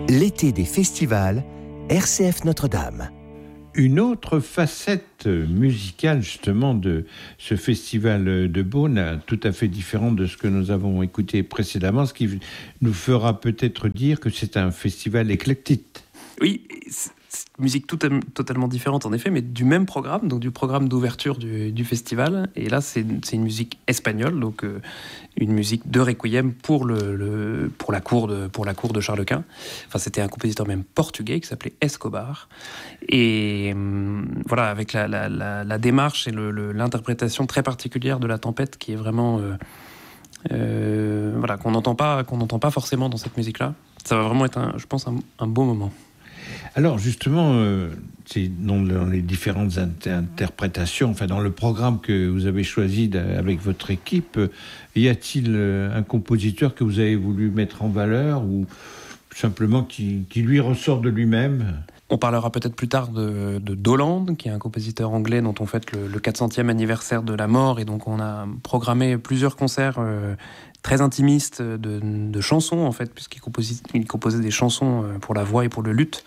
L'été des festivals, RCF Notre-Dame. Une autre facette musicale justement de ce festival de Beaune, tout à fait différente de ce que nous avons écouté précédemment, ce qui nous fera peut-être dire que c'est un festival éclectique. Oui, c'est une musique totalement différente en effet, mais du même programme, donc du programme d'ouverture du festival. Et là, c'est une musique espagnole, donc une musique de requiem pour la cour de Charles Quint. Enfin, c'était un compositeur même portugais qui s'appelait Escobar. Et voilà, avec la démarche et l'interprétation très particulière de la tempête, qui est vraiment voilà, qu'on n'entend pas forcément dans cette musique-là. Ça va vraiment être, je pense, un beau moment. Alors justement, c'est dans les différentes interprétations, enfin dans le programme que vous avez choisi avec votre équipe, y a-t-il un compositeur que vous avez voulu mettre en valeur ou simplement qui lui ressort de lui-même ? On parlera peut-être plus tard de Doland, qui est un compositeur anglais dont on fête le 400e anniversaire de la mort, et donc on a programmé plusieurs concerts très intimistes de chansons, en fait, puisqu'il composait des chansons pour la voix et pour le luth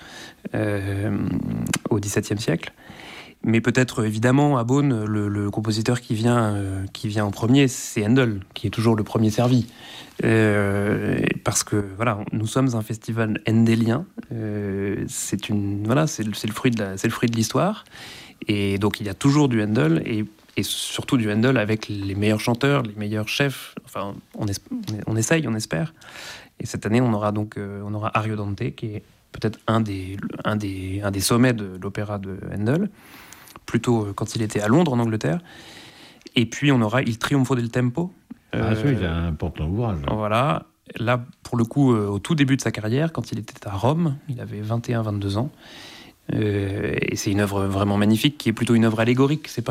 au XVIIe siècle. Mais peut-être, évidemment, à Beaune, le compositeur qui vient en premier, c'est Handel, qui est toujours le premier servi. Parce que, voilà, nous sommes un festival handelien. C'est le fruit de l'histoire. Et donc, il y a toujours du Handel, et surtout du Handel avec les meilleurs chanteurs, les meilleurs chefs. Enfin, on essaye, on espère. Et cette année, on aura Ariodante, qui est peut-être un des sommets de l'opéra de Handel, plutôt quand il était à Londres, en Angleterre. Et puis, on aura Il Trionfo del Tempo. C'est un important ouvrage. Voilà. Là, pour le coup, au tout début de sa carrière, quand il était à Rome, il avait 21-22 ans. Et c'est une œuvre vraiment magnifique, qui est plutôt une œuvre allégorique. C'est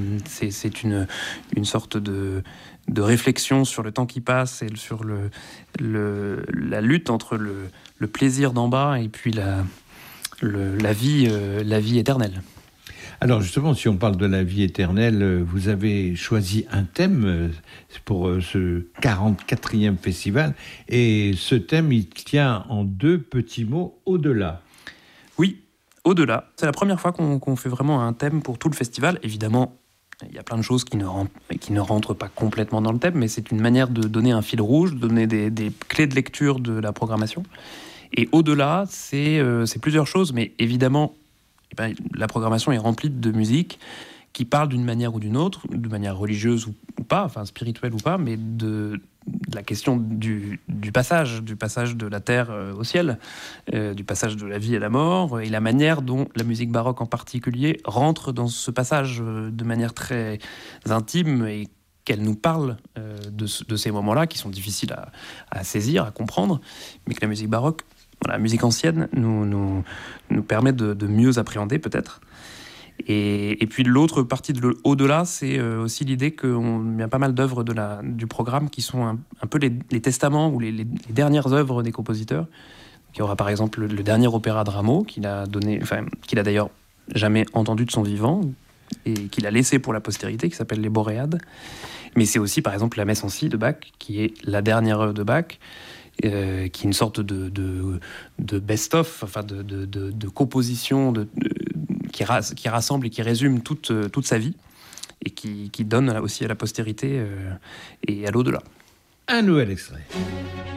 une sorte de réflexion sur le temps qui passe et sur la lutte entre le plaisir d'en bas et puis la vie éternelle. Alors justement, si on parle de la vie éternelle, vous avez choisi un thème pour ce 44e festival, et ce thème, il tient en 2 petits mots: au-delà. Oui, au-delà. C'est la première fois qu'on fait vraiment un thème pour tout le festival. Évidemment, il y a plein de choses qui ne rentrent pas complètement dans le thème, mais c'est une manière de donner un fil rouge, de donner des clés de lecture de la programmation. Et au-delà, c'est plusieurs choses, mais évidemment, la programmation est remplie de musique qui parle d'une manière ou d'une autre, de manière religieuse ou pas, enfin spirituelle ou pas, mais de la question du passage de la terre au ciel, du passage de la vie à la mort, et la manière dont la musique baroque en particulier rentre dans ce passage de manière très intime, et qu'elle nous parle de ces moments-là qui sont difficiles à saisir, à comprendre, mais que la musique baroque, la musique ancienne, nous permet de mieux appréhender peut-être. Et puis l'autre partie de au-delà, c'est aussi l'idée qu'il y a pas mal d'œuvres du programme qui sont un peu les testaments ou les dernières œuvres des compositeurs. Il y aura par exemple le dernier opéra de Rameau qu'il a d'ailleurs jamais entendu de son vivant et qu'il a laissé pour la postérité, qui s'appelle Les Boréades. Mais c'est aussi par exemple la Messe en si de Bach, qui est la dernière œuvre de Bach, qui est une sorte de best-of, enfin de composition qui rassemble et qui résume toute sa vie, et qui donne aussi à la postérité et à l'au-delà. Un nouvel extrait.